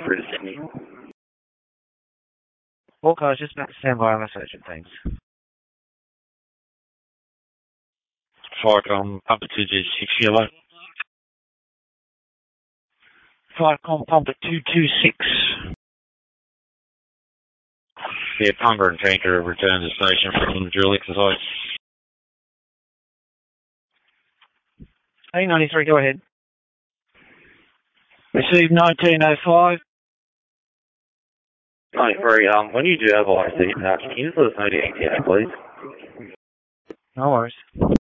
through to Sydney. Walker, I was just about to stand by on the surgeon, thanks. Firecom, pump at 226 yellow. Firecom, pump at 226. Yeah, Punga and Tanker have returned to station from the drill exercise. A93, go ahead. Receive 1905. 93, when you do have IC, can you just let us know the ETA, please? No worries.